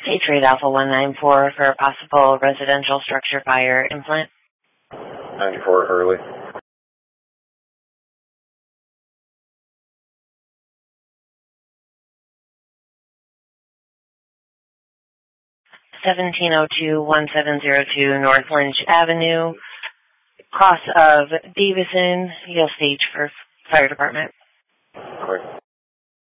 Patriot Alpha 194 for a possible residential structure fire in Flint. 94 Hurley. (1702-1702) North Lynch Avenue, cross of Davison, Yale Stage for Fire Department. Quick.